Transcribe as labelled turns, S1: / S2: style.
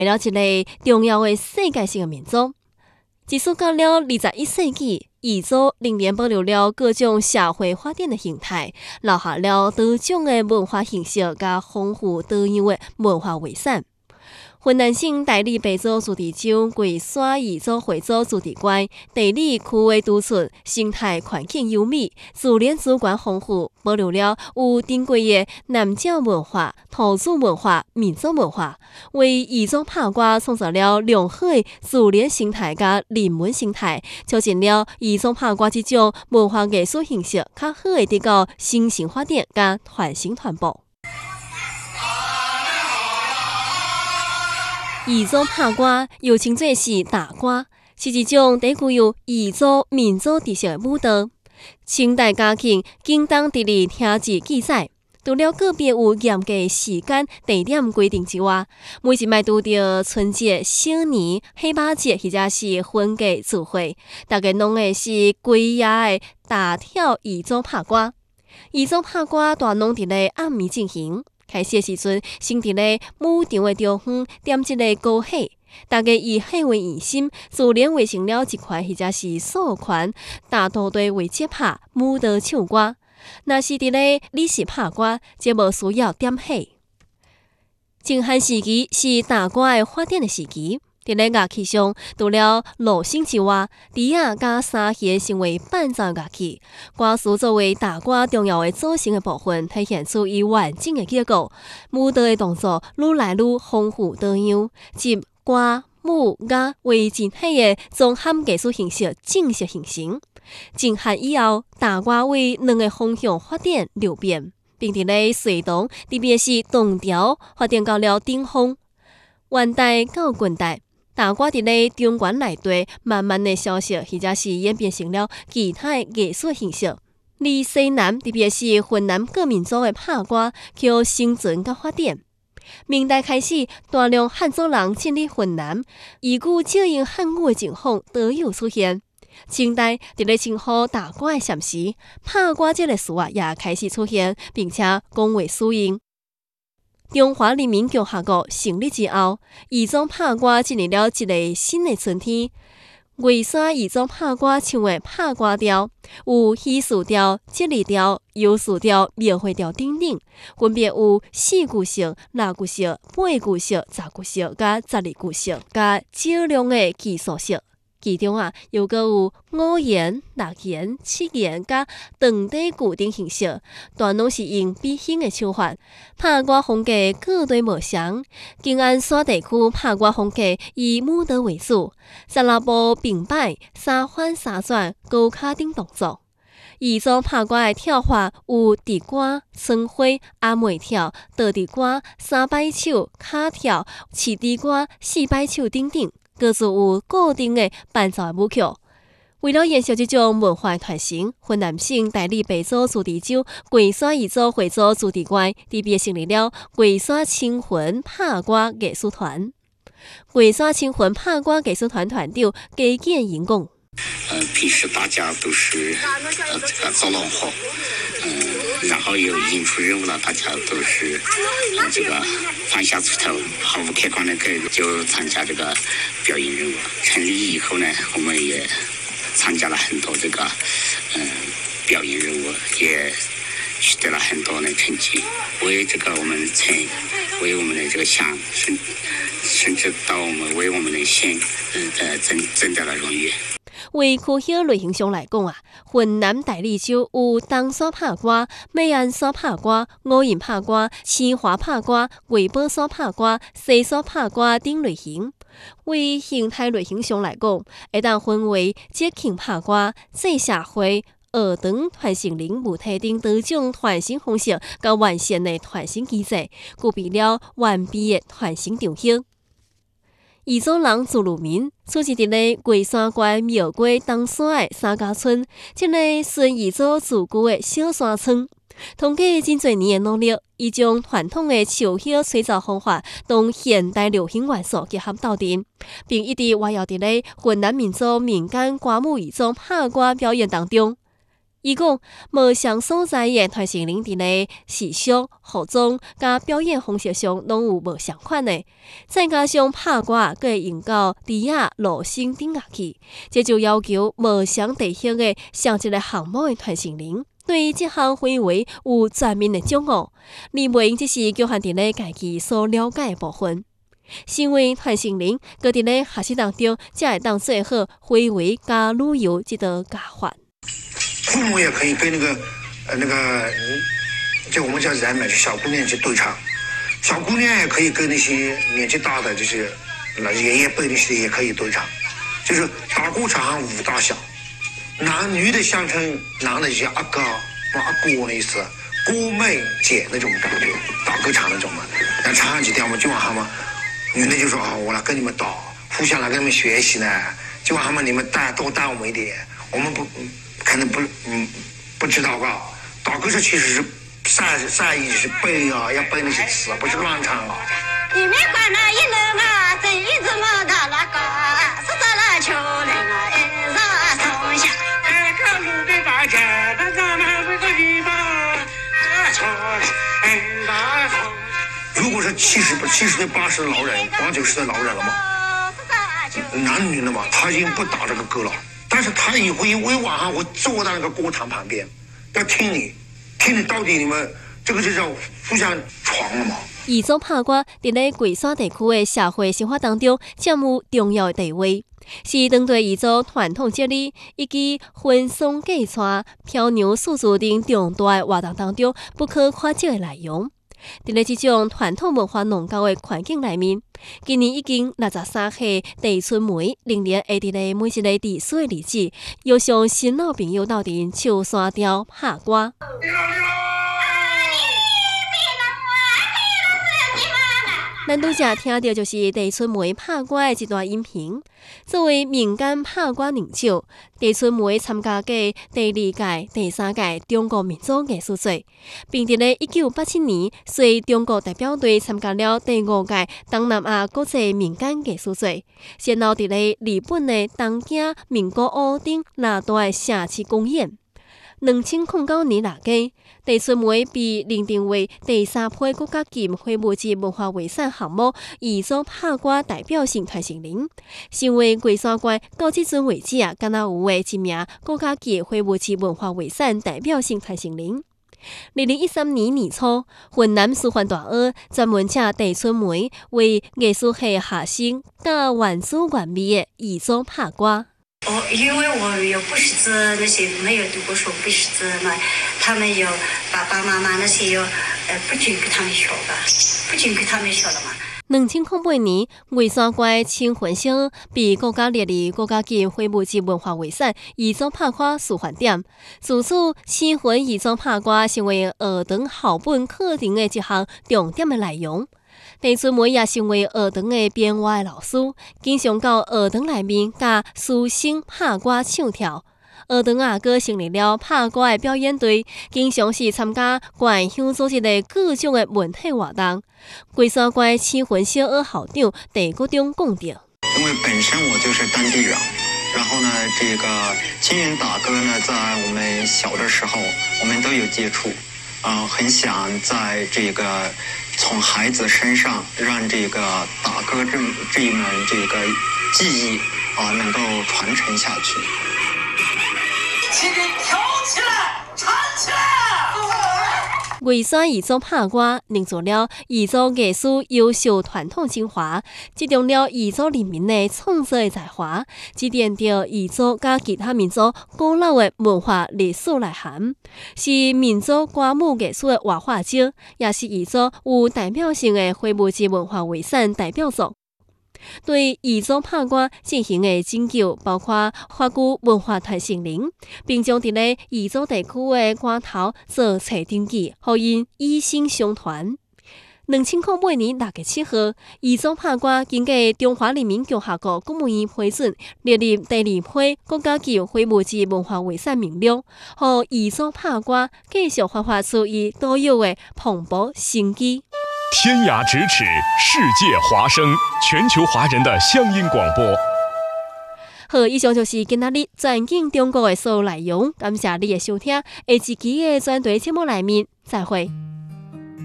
S1: 为了一个重要的世界性的民族。自从到了21世纪，彝族仍然保留了各种社会发展的形态，留下了多种的文化形式甲丰富多样的文化遗产。云南省大理白族自治州桂山彝族会族自治县地理区域独处，生态环境优美，自然资源丰富，保留了有珍贵的南诏文化、土著文化、民族文化，为彝族拍歌创造了良好的自然生态甲人文生态，促进了彝族拍歌这种文化艺术形式较好的得到新型发展甲传承传播。彝族拍歌又称作是大歌，是一种具有彝族民族特色的舞蹈。清代嘉庆京东地理听志记载，除了个别有严格的时间地点规定之外，每一摆拄到春节、小年、黑马节或者是婚嫁聚会，大家拢会是规夜的大跳彝族拍歌。彝族拍歌大拢伫咧暗暝进行。开始的时阵，先伫咧舞场的中央点一个高火，大家以火为圆心，自然围成了一圈或者是数圈，大都队为节拍，舞蹈唱歌。若是伫咧礼式拍歌，则无需要点火。静汉时期是大歌的发展的时期。伫咧乐器上，除了锣声之外，笛仔甲三弦成为伴奏乐器。歌词作为大歌重要的组成的部分，体现出伊完整的结构。舞蹈的动作愈来愈丰富多样，集歌、舞、乐为整体的综合艺术形式正式形成。静汉以后，大歌为两个方向发展流变，并伫咧隋唐，特别是唐朝发展到了顶峰。元代到近代，大歌伫咧中原内地慢慢的消失，或者是演变成了其他的艺术形式。而西南，特别是云南各民族的拍歌，却生存甲发展。明代开始，大量汉族人进入云南，移居照应汉语的情况都有出现。清代伫咧称呼大歌的禅时，拍歌这个词也开始出现，并且广为使用。中华人民共和国成立之后，彝族拍歌进入了一个新的春天。桂山彝族拍歌唱的拍歌调，有喜事调、节日调、忧事调、庙会调等等，分别有4句式、6句式、8句式、10句式、甲12句式，甲少量的奇数式。其中又阁有5言、6言、7言，甲长短句等形式，全拢是用比兴的唱法。拍歌风格各地无相。吉安山地区拍歌风格以舞蹈为主，十六步并摆、三翻三转、高卡等动作。彝族拍歌的跳法有直歌、村花、阿妹跳、倒直歌、3摆手、卡跳、市直歌、4摆手等等。各自有固定的伴奏舞曲。为了延续这种文化传承，云南省大理白族自治州桂山彝族会族自治县特别成立了桂山青魂拍歌艺术团。桂山青魂拍歌艺术团团长给建营讲：
S2: 平时大家都是这个早农户，然后有演出任务了，大家都是这个放下锄头，毫无客观的就参加这个表演任务。成立以后呢，我们也参加了很多这个表演任务，也取得了很多的成绩，为这个我们村，为我们的这个乡，甚至到为我们的县增加了荣誉。
S1: 为区县类型上来讲云南大理州有东山拍歌、美安山拍歌、五营拍歌、青华拍歌、月宝山拍歌、西山拍歌等类型。为形态类型上来讲，会当分为节庆拍歌、祭社会、学堂传承人母体等多种传承方式，甲完善的传承机制，具备了完备的传承场景。彝族人自鲁民出生伫咧桂山县庙街东山的三家村，这个纯彝族自居的小山村。通过真侪年的努力，伊将传统的树叶吹奏方法同现代流行元素结合斗阵，并一直活跃伫咧云南民族民间歌舞彝族拍歌表演当中。 伊讲，无相所在的传承林伫咧时尚、服装、甲表演方式上拢有无相款的，再加上拍歌佫会用到笛仔、锣声等乐器，这就要求无相地形的上一个项目的传承林，对这项行为有全面的掌握，认为这是局限伫咧家己所了解的部分。身为传承人，搁伫咧学习当中，才会当做好回味加旅游这道教法。
S3: 父母也可以跟就我们叫人嘛，就小姑娘去对唱，小姑娘也可以跟那些年纪大的，就是老爷爷辈那些也可以对唱，就是打鼓场上五大小，男女的相称，男的就是阿哥、阿姑的意思，姑妹姐那种感觉，打歌场那种嘛，那唱上几天我们就往他们。女的就说啊，我来跟你们打，互相来跟你们学习呢。就让他们你们多带我们一点，我们可能不知道吧。打歌其实是善意是背啊，要背那些词，不是乱唱啊。你们管那一人啊，这一直么大那个，是在那秋人啊，一上松下，看路的大家，大家们这个地方，如果是70岁80岁的老人，80、90岁的老人了嘛，男女的嘛，他已经不打这个歌了，但是他也会晚上会坐在那个歌堂旁边，要听你到底你们这个就叫互相闯了嘛。
S1: 彝族拍歌伫咧贵山地区的社会生活当中占有重要的地位，是当地彝族传统节日以及婚丧嫁娶、漂娘诉诸等重大的活动当中不可缺少的内容。伫咧这种传统文化浓厚的环境内面，今年已经63岁地春梅仍然会伫咧每一个地水的日子，邀上新老朋友斗阵唱山调拍歌。咱拄则听到就是地春梅拍歌的一段音频。作为民间拍歌领袖，地春梅参加过第2届、第3届中国民族艺术节，并伫咧1987年随中国代表队参加了第5届东南亚国际民间艺术节，先后伫咧日本的东京、名古屋等大的城市公演。2009年6月，地春梅被认定为第3批国家级非物质文化遗产项目彝族拍歌代表性传承人，成为贵山县到即阵为止敢若有的一名国家级非物质文化遗产代表性传承人。2013年年初，云南师范大学专门请地春梅为艺术系学生，甲原汁原味的彝族拍歌。
S4: 因为我有不识字，那些没有读过书不识字嘛，他们有爸爸妈妈那些有不准给他们学吧，不准给他们学了嘛。
S1: 2008年，贵山县青云小学被国家列入国家级非物质文化遗产彝族拍歌示范点，自此青云彝族拍歌成为学堂校本课程的一项重点的内容。地春梅也成为学堂的编外的老师，经常到学堂内面甲师生拍歌唱跳。学堂佫成立了拍歌的表演队，经常是参加县乡组织的各种的文体活动。贵山县青云小学校长戴国忠讲到：
S5: 因为本身我就是当地人，然后呢，这个青云打歌呢，在我们小的时候我们都有接触，很想在这个从孩子身上让这个打歌这一门这个技艺能够传承下去。
S6: 请你跳起来，唱起来！
S1: 贵山彝族拍歌凝聚了彝族艺术优秀传统精华，集中了彝族人民的创作才华，指点着彝族甲其他民族古老的文化历史内涵，是民族歌舞艺术的活化石，也是彝族有代表性的非物质文化遗产代表作。对彝族拍歌进行的研究，包括发掘文化传承人，并将伫咧彝族地区的歌头做册登记，互因以身相传。2008年6月7號，彝族拍歌經過中華人民共和國國務院批准，列入第2批國家級非物質文化遺產名錄，讓彝族拍歌繼續發揮出伊獨有的蓬勃生機。
S7: 天涯咫尺，世界華聲，全球華人的鄉音廣播。
S1: 好，以上就是今仔日全景中国的所有内容，感谢你的收听，下一期的专题节目内面再会。